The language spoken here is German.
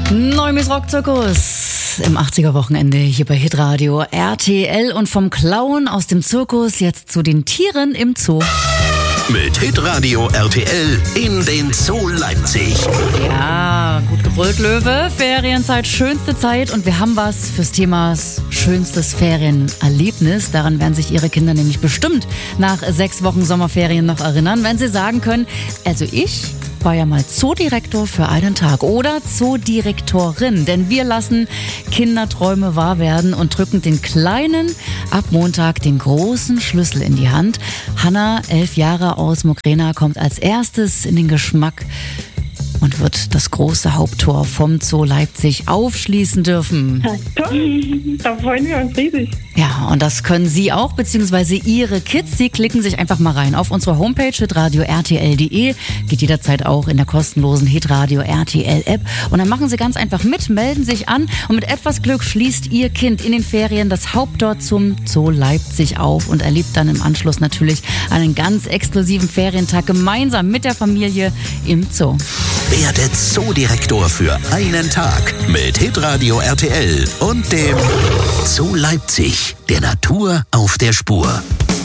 Neumis Rockzirkus im 80er-Wochenende hier bei Hitradio RTL und vom Clown aus dem Zirkus jetzt zu den Tieren im Zoo. Mit Hitradio RTL in den Zoo Leipzig. Ja, gut gebrüllt, Löwe. Ferienzeit, schönste Zeit und wir haben was fürs Thema schönstes Ferienerlebnis. Daran werden sich Ihre Kinder nämlich bestimmt nach 6 Wochen Sommerferien noch erinnern, wenn sie sagen können, also ich war ja mal Zoodirektor für einen Tag oder Zoodirektorin, denn wir lassen Kinderträume wahr werden und drücken den Kleinen ab Montag den großen Schlüssel in die Hand. Hanna, 11 Jahre aus Mogrena, kommt als erstes in den Geschmack und wird das große Haupttor vom Zoo Leipzig aufschließen dürfen. Ja, toll, da freuen wir uns riesig. Ja, und das können Sie auch, beziehungsweise Ihre Kids. Sie klicken sich einfach mal rein auf unsere Homepage hitradio-rtl.de. Geht jederzeit auch in der kostenlosen Hitradio RTL App. Und dann machen Sie ganz einfach mit, melden sich an und mit etwas Glück schließt Ihr Kind in den Ferien das Haupttor zum Zoo Leipzig auf und erlebt dann im Anschluss natürlich einen ganz exklusiven Ferientag gemeinsam mit der Familie im Zoo. Werde Zoodirektor für einen Tag mit Hitradio RTL und dem Zoo Leipzig, der Natur auf der Spur.